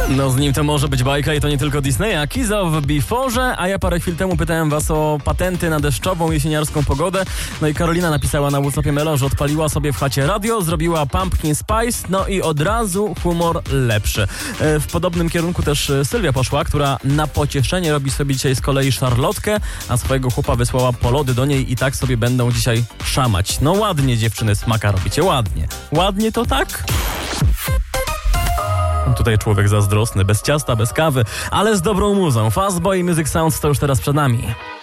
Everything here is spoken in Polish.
No z nim to może być bajka i to nie tylko Disneya. Kiza w Before'ze, a ja parę chwil temu pytałem was o patenty na deszczową, jesieniarską pogodę. No i Karolina napisała na WhatsAppie Melo, że odpaliła sobie w chacie radio, zrobiła pumpkin spice, no i od razu humor lepszy. W podobnym kierunku też Sylwia poszła, która na pocieszenie robi sobie dzisiaj z kolei szarlotkę, a swojego chłopa wysłała po lody do niej i tak sobie będą dzisiaj szamać. No ładnie dziewczyny smaka robicie, ładnie. Ładnie to tak? Tutaj człowiek zazdrosny, bez ciasta, bez kawy, ale z dobrą muzą. Fastboy Music Sounds to już teraz przed nami.